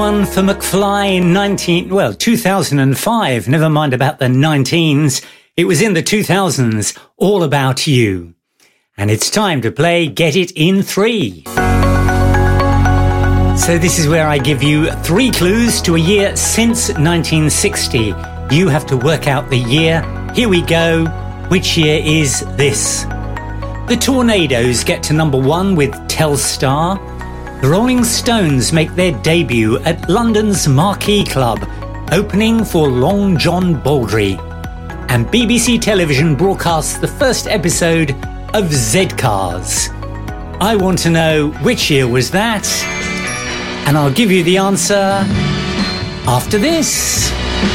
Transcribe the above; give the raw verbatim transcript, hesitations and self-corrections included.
One for McFly in nineteen, well, two thousand five. Never mind about the nineteens. It was in the two thousands, All About You. And it's time to play Get It in Three. So this is where I give you three clues to a year since nineteen sixty. You have to work out the year. Here we go. Which year is this? The Tornadoes get to number one with Telstar. The Rolling Stones make their debut at London's Marquee Club, opening for Long John Baldry. And B B C Television broadcasts the first episode of Z-Cars. I want to know which year was that, and I'll give you the answer after this.